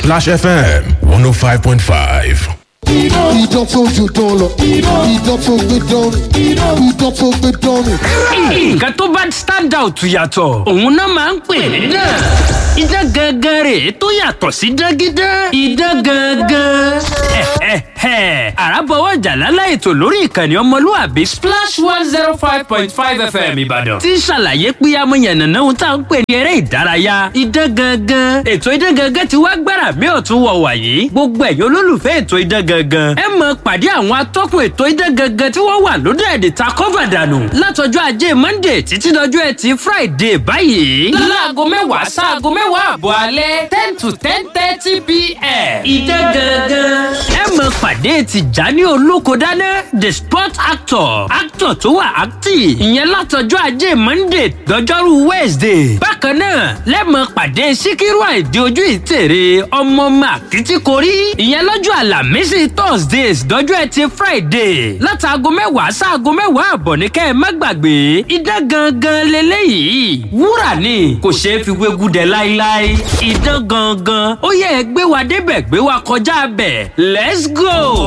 Splash FM 105.5. Idán fojú dán lọ, idán tó gbé dán ni, idán tó gbé dán ni. Nǹkan tó bá stand out yàtọ̀, òun náà máa ń pè ní dán. Idán gangan rèé tó yàtọ̀ sí dángídán. Idán gangan. Àràbọ̀wọ̀ jàlálà ètò lórí ìkànnì ọmọlúwàbí Splash 105.5 FM Ìbàdàn. Tí ń ṣàlàyé pé amóyànnàná ohun tá à ń pè ní eré ìdárayá. Idán gangan. Ètò idán gangan ti wá gbára mi ọ̀tún wọ̀ wàyí. Gbogbo ẹ̀yin olólùfẹ́ ètò idán gangan. Ẹ máa pàdé àwọn atọ́kùn ètò idán gangan tí wọ́n wà lóde èdè ta kọ́fà dànù. Látọjọ́ Ajé Monday títí dọjọ́ Ẹtì Friday báyìí. Láago 10 sáago 10 àbọ̀ alẹ́ 10 to 10:30 p.m. Idán gangan. Ẹ máa pàdé Tìjání Olókodáná the sport actor tó wà active. Ìyẹn látọjọ́ Ajé Monday dọjọ́rú Wednesday. Bákan náà lẹ́mọ̀ pàdé Síkírù Àìdí Ojú Ìtèrè ọmọ Màkìtìkórí. Ìyẹn lọ́jọ́ Àlàmísì Thursdays dọjọ́ Ẹtì Friday. Látàgọ́ 10 sáago 10 àbọ̀ ní kẹ́ ẹ má gbàgbé. Idán gangan leléyìí. Wúrà ni kò ṣeé fi wégúdẹ láíláí. Idán gangan ó yẹ ẹ gbé wa débẹ̀ gbé wa kọjá bẹ̀. Let's go.